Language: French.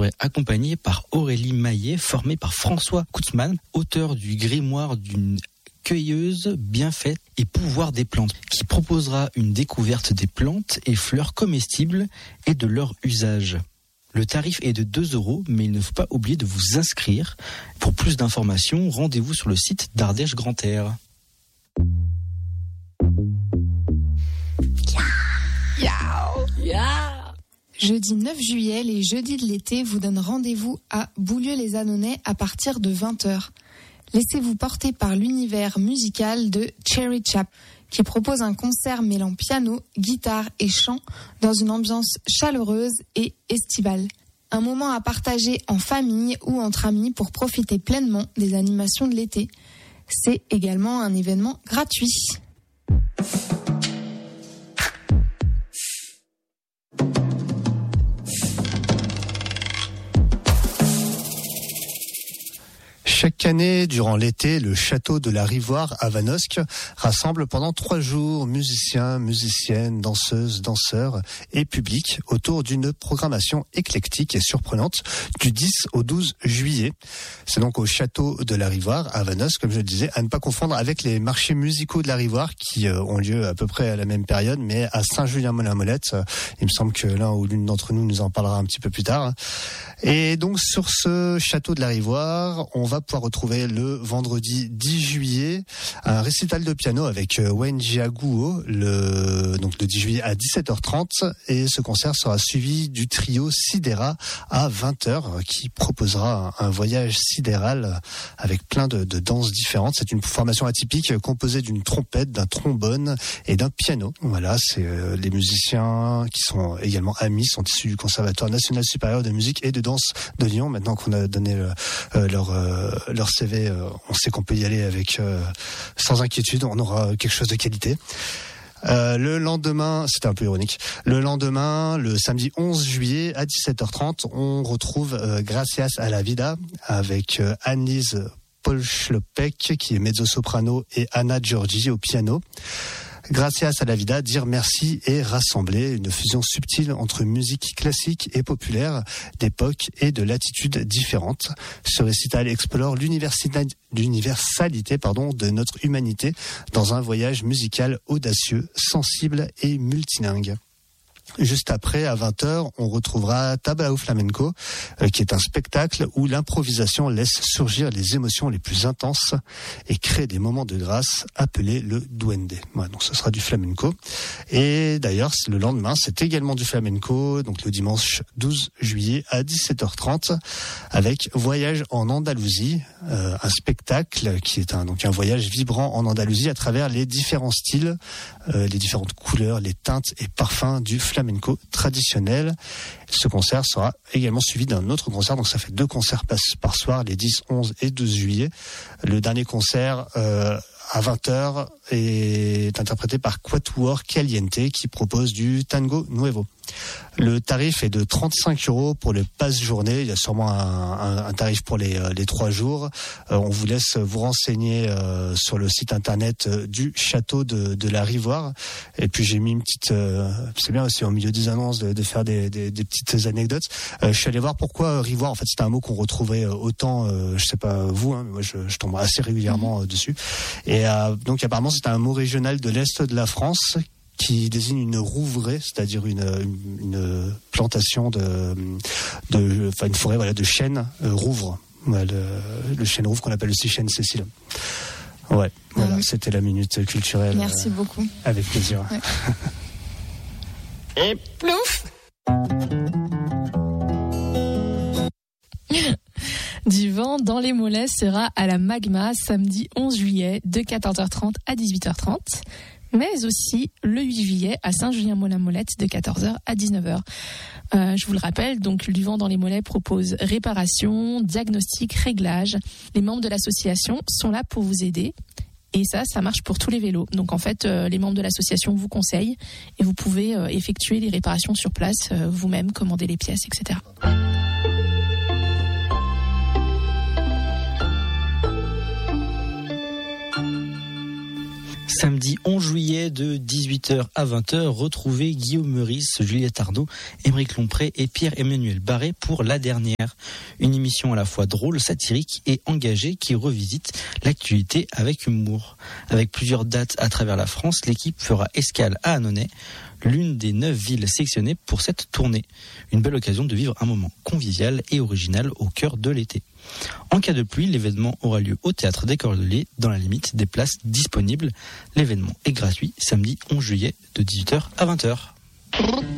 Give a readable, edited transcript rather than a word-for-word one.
serai accompagné par Aurélie Maillet, formée par François Kutzmann, auteur du grimoire d'une cueilleuse bien faite et pouvoir des plantes, qui proposera une découverte des plantes et fleurs comestibles et de leur usage. Le tarif est de 2 €, mais il ne faut pas oublier de vous inscrire. Pour plus d'informations, rendez-vous sur le site d'Ardèche Grand Air. Jeudi 9 juillet, les jeudis de l'été vous donnent rendez-vous à Boulieu-les-Annonais à partir de 20h. Laissez-vous porter par l'univers musical de Cherry Chap, qui propose un concert mêlant piano, guitare et chant dans une ambiance chaleureuse et estivale. Un moment à partager en famille ou entre amis pour profiter pleinement des animations de l'été. C'est également un événement gratuit. Chaque année, durant l'été, le château de la Rivoire à Vanosque rassemble pendant 3 jours musiciens, musiciennes, danseuses, danseurs et public autour d'une programmation éclectique et surprenante du 10 au 12 juillet. C'est donc au château de la Rivoire à Vanosque, comme je le disais, à ne pas confondre avec les marchés musicaux de la Rivoire qui ont lieu à peu près à la même période, mais à Saint-Julien-Molin-Molette. Il me semble que l'un ou l'une d'entre nous en parlera un petit peu plus tard. Et donc sur ce château de la Rivoire, on va pouvoir retrouver le vendredi 10 juillet un récital de piano avec Wayne Jiaguo, donc le 10 juillet à 17h30, et ce concert sera suivi du trio Sidera à 20h qui proposera un voyage sidéral avec plein de danses différentes. C'est une formation atypique composée d'une trompette, d'un trombone et d'un piano. Voilà, c'est les musiciens qui sont également amis, sont issus du Conservatoire national supérieur de musique et de danse de Lyon. Maintenant qu'on a donné leur CV, on sait qu'on peut y aller avec sans inquiétude, on aura quelque chose de qualité. Le lendemain, c'était un peu ironique, le lendemain, le samedi 11 juillet à 17h30, on retrouve Gracias a la vida avec Annelise Polschlopek qui est mezzo-soprano et Anna Giorgi au piano. Gracias a la vida, dire merci et rassembler, une fusion subtile entre musique classique et populaire, d'époque et de latitudes différentes. Ce récital explore l'universalité de notre humanité dans un voyage musical audacieux, sensible et multilingue. Juste après, à 20h, on retrouvera Tablao Flamenco, qui est un spectacle où l'improvisation laisse surgir les émotions les plus intenses et crée des moments de grâce appelés le duende. Voilà, donc ce sera du flamenco. Et d'ailleurs, le lendemain, c'est également du flamenco, donc le dimanche 12 juillet à 17h30, avec Voyage en Andalousie, un spectacle qui est un voyage vibrant en Andalousie à travers les différents styles, les différentes couleurs, les teintes et parfums du flamenco traditionnel. Ce concert sera également suivi d'un autre concert, donc ça fait 2 concerts par soir, les 10, 11 et 12 juillet. Le dernier concert à 20h est interprété par Quatuor Caliente qui propose du tango nuevo. Le tarif est de 35 € pour le passe-journée. Il y a sûrement un tarif pour les 3 jours. On vous laisse vous renseigner sur le site internet du château de la Rivoire. Et puis j'ai mis une petite... c'est bien aussi au milieu des annonces de faire des petites anecdotes. Je suis allé voir pourquoi Rivoire. En fait, c'était un mot qu'on retrouvait autant, je sais pas vous, mais moi je tombe assez régulièrement dessus. Et donc apparemment c'est un mot régional de l'Est de la France qui désigne une rouveraie, c'est-à-dire une plantation une forêt, voilà, de chênes rouvres. Voilà, le chêne rouvre qu'on appelle aussi chêne Cécile. Ouais, voilà, c'était la minute culturelle. Merci beaucoup. Avec plaisir. Ouais. Et plouf. Du vent dans les mollets sera à la Magma samedi 11 juillet de 14h30 à 18h30. Mais aussi le 8 juillet à Saint-Julien-Molin-Molette de 14h à 19h. Je vous le rappelle, donc Du vent dans les mollets propose réparation, diagnostic, réglage. Les membres de l'association sont là pour vous aider. Et ça marche pour tous les vélos. Donc en fait, les membres de l'association vous conseillent et vous pouvez effectuer les réparations sur place vous-même, commander les pièces, etc. Samedi 11 juillet Annonay de 18h à 20h. Retrouvez Guillaume Meurice, Juliette Arnaud, Émeric Lompré et Pierre-Emmanuel Barré pour La Dernière. Une émission à la fois drôle, satirique et engagée qui revisite l'actualité avec humour. Avec plusieurs dates à travers la France, l'équipe fera escale à Annonay, l'une des 9 villes sélectionnées pour cette tournée. Une belle occasion de vivre un moment convivial et original au cœur de l'été. En cas de pluie, l'événement aura lieu au Théâtre des Cordeliers dans la limite des places disponibles. L'événement est gratuit samedi 11 juillet de 18h à 20h.